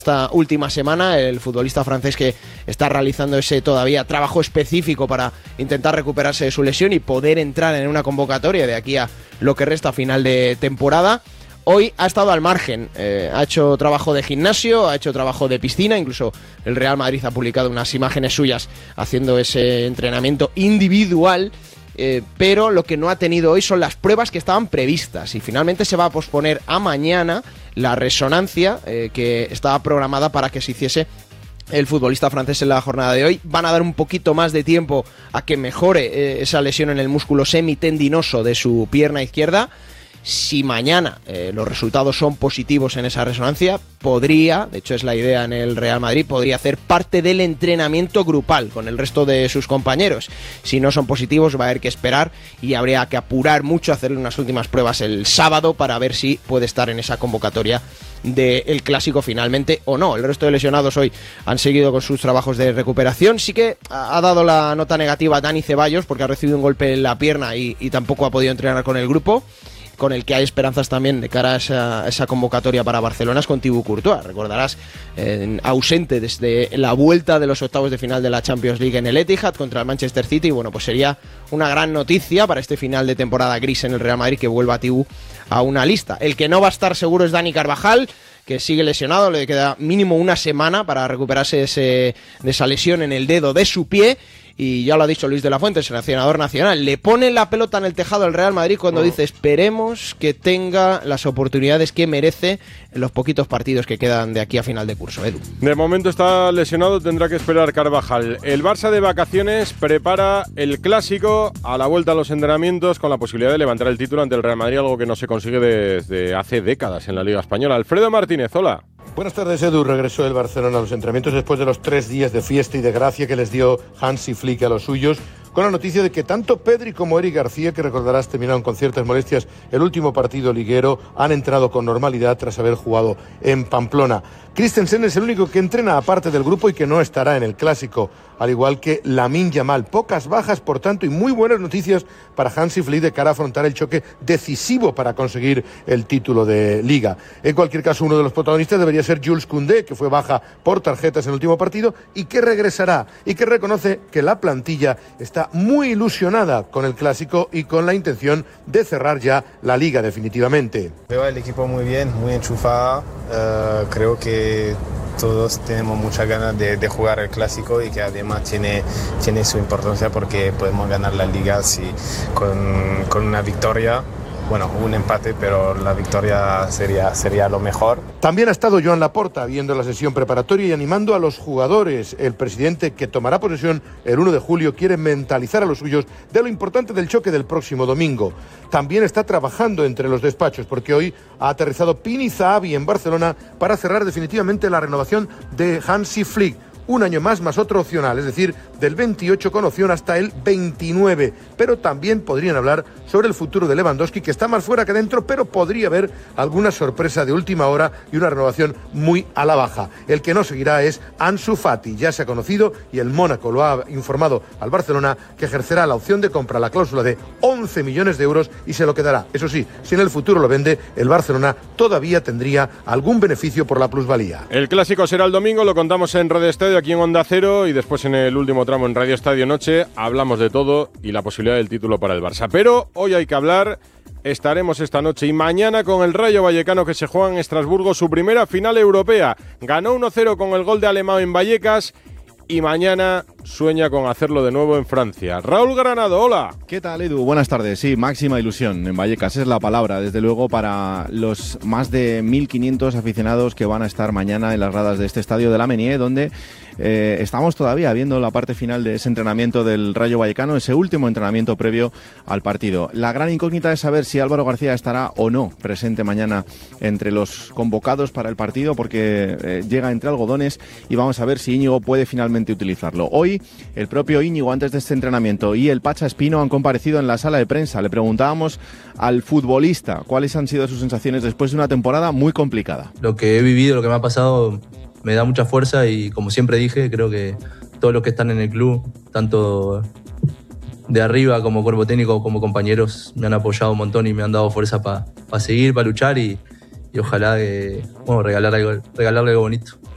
Esta última semana, el futbolista francés que está realizando ese todavía trabajo específico para intentar recuperarse de su lesión y poder entrar en una convocatoria de aquí a lo que resta final de temporada. Hoy ha estado al margen, ha hecho trabajo de gimnasio, ha hecho trabajo de piscina, incluso el Real Madrid ha publicado unas imágenes suyas haciendo ese entrenamiento individual. Pero lo que no ha tenido hoy son las pruebas que estaban previstas y finalmente se va a posponer a mañana la resonancia que estaba programada para que se hiciese el futbolista francés en la jornada de hoy. Van a dar un poquito más de tiempo a que mejore esa lesión en el músculo semitendinoso de su pierna izquierda. Si mañana los resultados son positivos en esa resonancia, podría, de hecho es la idea en el Real Madrid, podría hacer parte del entrenamiento grupal con el resto de sus compañeros. Si no son positivos va a haber que esperar y habría que apurar mucho, hacerle unas últimas pruebas el sábado para ver si puede estar en esa convocatoria del Clásico finalmente o no. El resto de lesionados hoy han seguido con sus trabajos de recuperación. Sí que ha dado la nota negativa a Dani Ceballos porque ha recibido un golpe en la pierna y tampoco ha podido entrenar con el grupo. Con el que hay esperanzas también de cara a esa convocatoria para Barcelona es con Thibaut Courtois. Recordarás, ausente desde la vuelta de los octavos de final de la Champions League en el Etihad contra el Manchester City. Bueno, pues sería una gran noticia para este final de temporada gris en el Real Madrid que vuelva a Thibaut a una lista. El que no va a estar seguro es Dani Carvajal, que sigue lesionado, le queda mínimo una semana para recuperarse de esa lesión en el dedo de su pie. Y ya lo ha dicho Luis de la Fuente, seleccionador nacional, le pone la pelota en el tejado al Real Madrid cuando dice esperemos que tenga las oportunidades que merece en los poquitos partidos que quedan de aquí a final de curso. Edu. De momento está lesionado, tendrá que esperar Carvajal. El Barça de vacaciones prepara el Clásico a la vuelta a los entrenamientos con la posibilidad de levantar el título ante el Real Madrid, algo que no se consigue desde hace décadas en la Liga Española. Alfredo Martínez, hola. Buenas tardes, Edu. Regresó el Barcelona a los entrenamientos después de los 3 días de fiesta y de gracia que les dio Hansi Flick a los suyos, con la noticia de que tanto Pedri como Eric García, que recordarás terminaron con ciertas molestias el último partido liguero, han entrado con normalidad tras haber jugado en Pamplona. Christensen es el único que entrena aparte del grupo y que no estará en el Clásico, al igual que Lamine Yamal. Pocas bajas, por tanto, y muy buenas noticias para Hansi Flick de cara a afrontar el choque decisivo para conseguir el título de Liga. En cualquier caso, uno de los protagonistas debería ser Jules Koundé, que fue baja por tarjetas en el último partido y que regresará, y que reconoce que la plantilla está muy ilusionada con el Clásico y con la intención de cerrar ya la Liga definitivamente. Veo al equipo muy bien, muy enchufada. Creo que todos tenemos muchas ganas de jugar el Clásico y que además tiene su importancia porque podemos ganar la Liga con una victoria. Bueno, un empate, pero la victoria sería lo mejor. También ha estado Joan Laporta viendo la sesión preparatoria y animando a los jugadores. El presidente, que tomará posesión el 1 de julio, quiere mentalizar a los suyos de lo importante del choque del próximo domingo. También está trabajando entre los despachos, porque hoy ha aterrizado Pini Zahavi en Barcelona para cerrar definitivamente la renovación de Hansi Flick. Un año más otro opcional, es decir, del 28 con opción hasta el 29. Pero también podrían hablar sobre el futuro de Lewandowski, que está más fuera que dentro, pero podría haber alguna sorpresa de última hora y una renovación muy a la baja. El que no seguirá es Ansu Fati, ya se ha conocido y el Mónaco lo ha informado al Barcelona que ejercerá la opción de compra, la cláusula de 11 millones de euros y se lo quedará. Eso sí, si en el futuro lo vende, el Barcelona todavía tendría algún beneficio por la plusvalía. El Clásico será el domingo, lo contamos en Radio Estadio aquí en Onda Cero y después en el último tramo en Radio Estadio Noche hablamos de todo y la posibilidad del título para el Barça. Pero hoy hay que hablar, estaremos esta noche y mañana con el Rayo Vallecano que se juega en Estrasburgo su primera final europea. Ganó 1-0 con el gol de Alemão en Vallecas y mañana sueña con hacerlo de nuevo en Francia. Raúl Granado, hola. ¿Qué tal, Edu? Buenas tardes. Sí, máxima ilusión en Vallecas, es la palabra, desde luego, para los más de 1.500 aficionados que van a estar mañana en las gradas de este estadio de la Menier, donde estamos todavía viendo la parte final de ese entrenamiento del Rayo Vallecano, ese último entrenamiento previo al partido. La gran incógnita es saber si Álvaro García estará o no presente mañana entre los convocados para el partido, porque llega entre algodones y vamos a ver si Íñigo puede finalmente utilizarlo. Hoy el propio Íñigo, antes de este entrenamiento, y el Pacha Espino han comparecido en la sala de prensa. Le preguntábamos al futbolista cuáles han sido sus sensaciones después de una temporada muy complicada. Lo que he vivido, lo que me ha pasado, me da mucha fuerza y, como siempre dije, creo que todos los que están en el club, tanto de arriba como cuerpo técnico como compañeros, me han apoyado un montón y me han dado fuerza para seguir, para luchar y ojalá que, regalarle algo bonito.